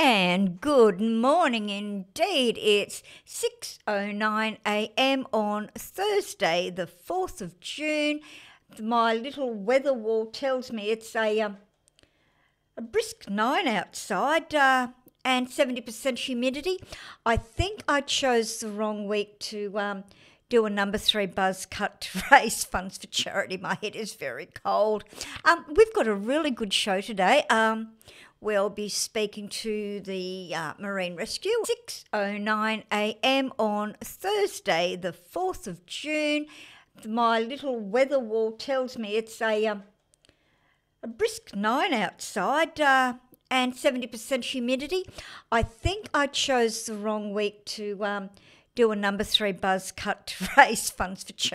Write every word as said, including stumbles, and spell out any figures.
And good morning indeed. It's six oh nine a m on Thursday, the fourth of June. My little weather wall tells me it's a, um, a brisk nine outside uh, and seventy percent humidity. I think I chose the wrong week to um, do a number three buzz cut to raise funds for charity. My head is very cold. Um, we've got a really good show today. Um, We'll be speaking to the uh, Marine Rescue. six oh nine a m on Thursday, the fourth of June. My little weather wall tells me it's a, um, a brisk nine outside uh, and seventy percent humidity. I think I chose the wrong week to um, do a number three buzz cut to raise funds for charity.